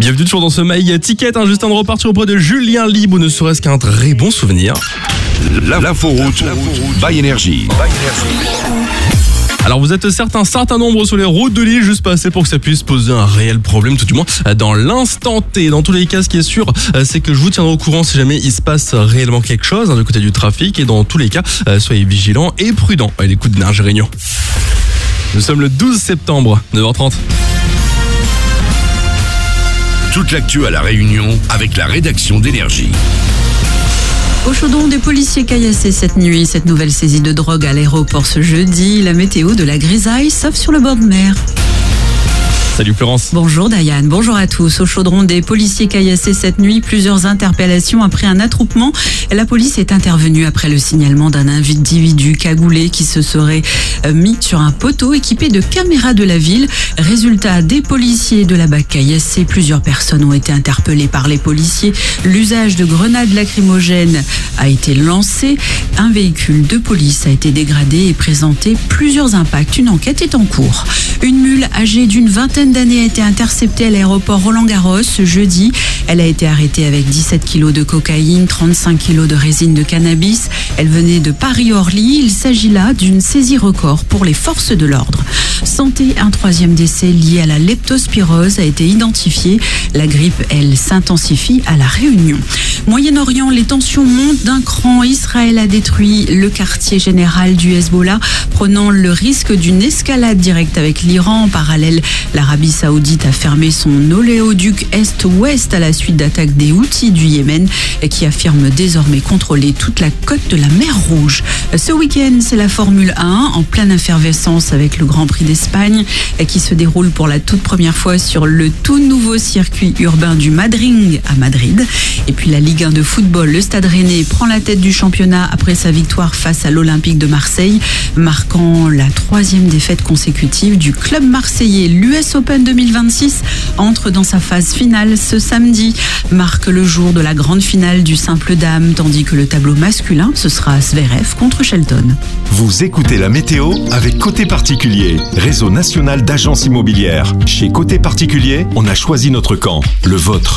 Bienvenue toujours dans ce My Ticket, juste avant de repartir auprès de Julien Libre, ne serait-ce qu'un très bon souvenir. L'inforoute by Énergie. Alors vous êtes certes un certain nombre sur les routes de l'île, juste pas assez pour que ça puisse poser un réel problème, tout du moins dans l'instant T. Dans tous les cas, ce qui est sûr, c'est que je vous tiendrai au courant si jamais il se passe réellement quelque chose du côté du trafic. Et dans tous les cas, soyez vigilants et prudents. À l'écoute d'Énergie Réunion. Nous sommes le 12 septembre, 9h30. Toute l'actu à La Réunion avec la rédaction d'Énergie. Au Chaudron, des policiers caillassés cette nuit. Cette nouvelle saisie de drogue à l'aéroport ce jeudi. La météo de la grisaille, sauf sur le bord de mer. Salut Florence. Bonjour Diane, bonjour à tous. Au Chaudron, des policiers caillassés cette nuit, plusieurs interpellations après un attroupement. La police est intervenue après le signalement d'un individu cagoulé qui se serait mis sur un poteau équipé de caméras de la ville. Résultat, des policiers de la BAC caillassés, plusieurs personnes ont été interpellées par les policiers. L'usage de grenades lacrymogènes a été lancé. Un véhicule de police a été dégradé et présenté plusieurs impacts. Une enquête est en cours. Une mule âgée d'une vingtaine d'années a été interceptée à l'aéroport Roland-Garros ce jeudi. Elle a été arrêtée avec 17 kilos de cocaïne, 35 kilos de résine de cannabis. Elle venait de Paris-Orly. Il s'agit là d'une saisie record pour les forces de l'ordre. Santé, un troisième décès lié à la leptospirose a été identifié. La grippe, elle, s'intensifie à La Réunion. Moyen-Orient, les tensions montent d'un cran. Israël a détruit le quartier général du Hezbollah, prenant le risque d'une escalade directe avec l'Iran. En parallèle, l'Arabie Saoudite a fermé son oléoduc Est-Ouest à la suite d'attaques des Houthis du Yémen qui affirment désormais contrôler toute la côte de la mer Rouge. Ce week-end, c'est la Formule 1 en pleine effervescence avec le Grand Prix d'Espagne qui se déroule pour la toute première fois sur le tout nouveau circuit urbain du Madrid à Madrid. Et puis la Ligue 1 de football, le Stade Rennais prend la tête du championnat après sa victoire face à l'Olympique de Marseille, marquant la 3e défaite consécutive du club marseillais. L'US Open 2026 entre dans sa phase finale ce samedi, marque le jour de la grande finale du simple dame, tandis que le tableau masculin, ce sera Zverev contre Shelton. Vous écoutez la météo avec Côté Particulier, réseau national d'agences immobilières. Chez Côté Particulier, on a choisi notre camp, le vôtre.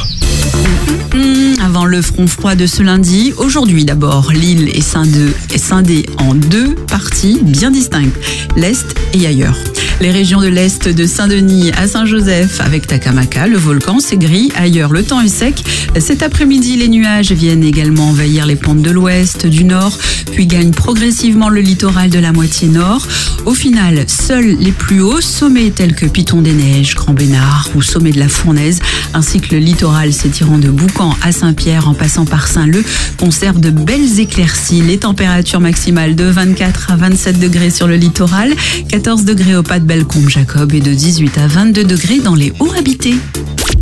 Avant le front froid de ce lundi, aujourd'hui d'abord, l'île est scindée en deux parties bien distinctes, l'Est et ailleurs. Les régions de l'Est de Saint-Denis à Saint-Joseph avec Takamaka, le volcan, c'est gris. Ailleurs, le temps est sec. Cet après-midi, les nuages viennent également envahir les pentes de l'ouest, du nord, puis gagnent progressivement le littoral de la moitié nord. Au final, seuls les plus hauts sommets tels que Piton des Neiges, Grand Bénard ou sommet de la Fournaise, ainsi que le littoral s'étirant de Boucan à Saint-Pierre en passant par Saint-Leu, conservent de belles éclaircies. Les températures maximales de 24 à 27 degrés sur le littoral, 14 degrés au Pas de Bellecombe Jacob et de 18 à 22 degrés dans les hauts habités.